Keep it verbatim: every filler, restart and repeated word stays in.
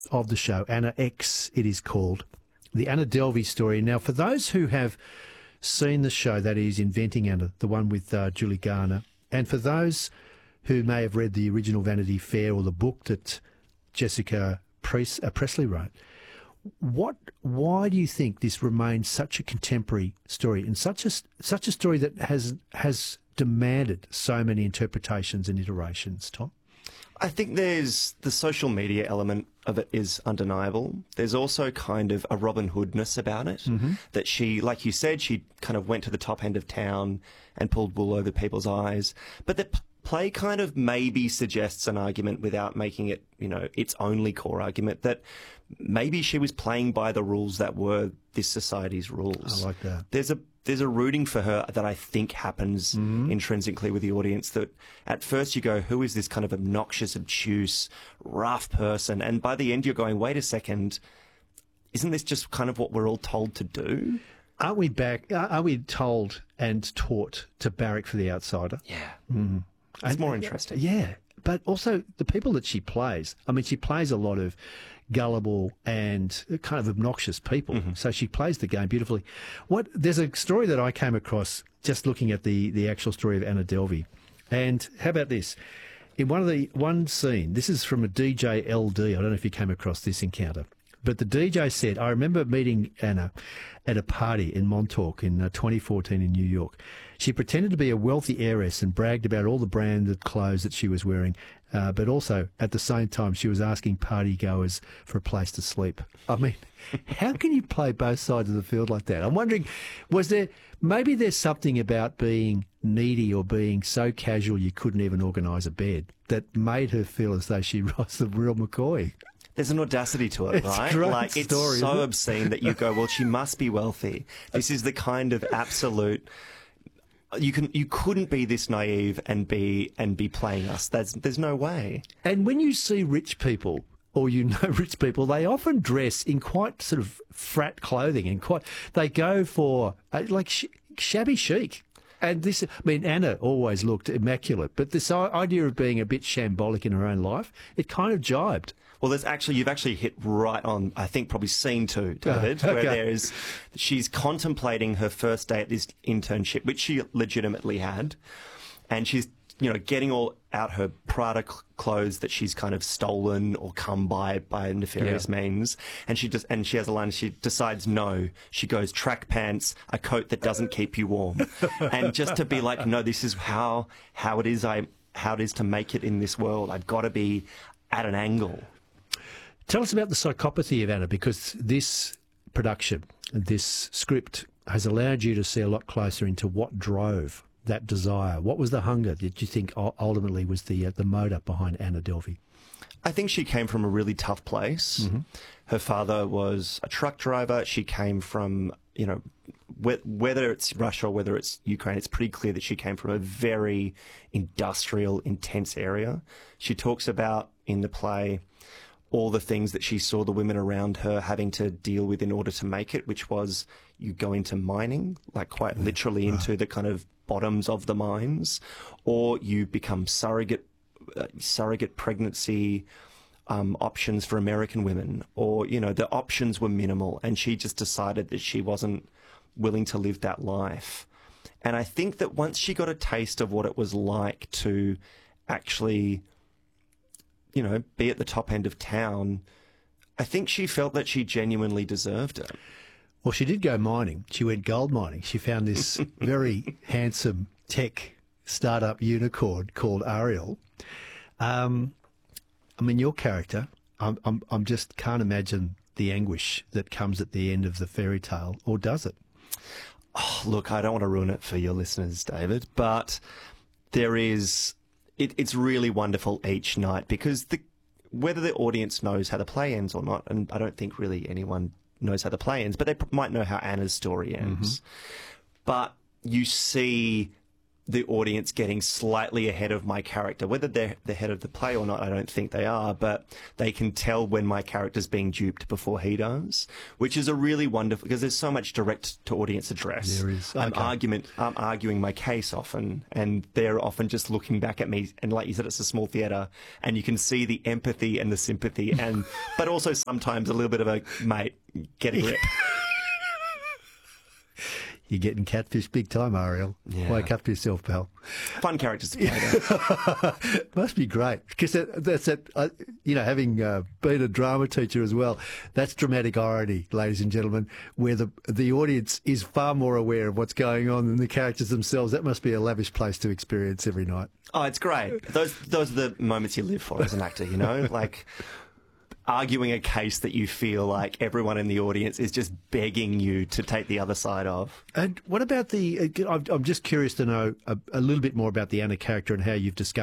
of the show, Anna X, it is called, the Anna Delvey story. Now, for those who have seen the show, that is Inventing Anna, the one with uh, Julie Garner, and for those who may have read the original Vanity Fair or the book that Jessica Pres- uh, Presley wrote, what? Why do you think this remains such a contemporary story and such a such a story that has has demanded so many interpretations and iterations, Tom? I think there's the social media element of it is undeniable. There's also kind of a Robin Hoodness about it, mm-hmm. that she, like you said, she kind of went to the top end of town and pulled wool over people's eyes. But the p- play kind of maybe suggests an argument without making it, you know, its only core argument, that maybe she was playing by the rules that were this society's rules. I like that. There's a There's a rooting for her that I think happens mm-hmm. intrinsically with the audience, that at first you go, who is this kind of obnoxious, obtuse, rough person? And by the end you're going, wait a second, isn't this just kind of what we're all told to do? Aren't we back? Are we told and taught to barrack for the outsider? Yeah. Mm-hmm. It's and, more interesting. Yeah. But also the people that she plays, I mean, she plays a lot of gullible and kind of obnoxious people. Mm-hmm. So she plays the game beautifully. What There's a story that I came across just looking at the, the actual story of Anna Delvey. And how about this? In one of the one scene, this is from a D J L D. I don't know if you came across this encounter. But the D J said, I remember meeting Anna at a party in Montauk in uh, twenty fourteen in New York. She pretended to be a wealthy heiress and bragged about all the branded clothes that she was wearing, uh, but also at the same time she was asking partygoers for a place to sleep. I mean, how can you play both sides of the field like that? I'm wondering, was there, maybe there's something about being needy or being so casual you couldn't even organise a bed that made her feel as though she was the real McCoy. There's an audacity to it, it's right? Great like story, it's so it? obscene that you go, well, she must be wealthy. This is the kind of absolute. You can you couldn't be this naive and be and be playing us. There's there's no way. And when you see rich people, or you know rich people, they often dress in quite sort of frat clothing and quite. They go for uh, like sh- shabby chic. And this, I mean, Anna always looked immaculate, but this idea of being a bit shambolic in her own life, it kind of jibed. Well, there's actually, you've actually hit right on, I think, probably scene two, David, uh, okay. where there's, she's contemplating her first day at this internship, which she legitimately had, and she's, you know, getting all out her Prada cl- clothes that she's kind of stolen or come by by nefarious yeah. means, and she just and she has a line. She decides no. She goes track pants, a coat that doesn't keep you warm, and just to be like, no, this is how how it is. I how it is to make it in this world. I've got to be at an angle. Tell us about the psychopathy of Anna, because this production, this script, has allowed you to see a lot closer into what drove that desire. What was the hunger that you think ultimately was the uh, the motor behind Anna Delvey? I think she came from a really tough place. Mm-hmm. Her father was a truck driver. She came from, you know, wh- whether it's Russia or whether it's Ukraine, it's pretty clear that she came from a very industrial, intense area. She talks about in the play all the things that she saw the women around her having to deal with in order to make it, which was you go into mining, like quite literally into the kind of bottoms of the mines, or you become surrogate uh, surrogate pregnancy um, options for American women, or, you know, the options were minimal, and she just decided that she wasn't willing to live that life. And I think that once she got a taste of what it was like to actually, you know, be at the top end of town, I think she felt that she genuinely deserved it. Well, she did go mining. She went gold mining. She found this very handsome tech startup unicorn called Ariel. Um, I mean, your character, I'm, I'm, I'm just can't imagine the anguish that comes at the end of the fairy tale, or does it? Oh, look, I don't want to ruin it for your listeners, David, but there is, it, it's really wonderful each night, because the, whether the audience knows how the play ends or not, and I don't think really anyone knows how the play ends, but they might know how Anna's story ends. Mm-hmm. But you see the audience getting slightly ahead of my character. Whether they're the head of the play or not, I don't think they are, but they can tell when my character's being duped before he does, which is a really wonderful, because there's so much direct to audience address. There is. I'm, Okay. argument, I'm arguing my case often, and they're often just looking back at me, and like you said, it's a small theatre, and you can see the empathy and the sympathy, and but also sometimes a little bit of a, mate, get a grip. You're getting catfish big time, Ariel. Yeah. Wake up to yourself, pal. Fun characters to play, though. Must be great, because that, that's that. Uh, you know, having uh, been a drama teacher as well, that's dramatic irony, ladies and gentlemen, where the the audience is far more aware of what's going on than the characters themselves. That must be a lavish place to experience every night. Oh, it's great. Those those are the moments you live for as an actor, you know? Like arguing a case that you feel like everyone in the audience is just begging you to take the other side of. And what about the? Uh, I'm I'm just curious to know a, a little bit more about the Anna character and how you've discovered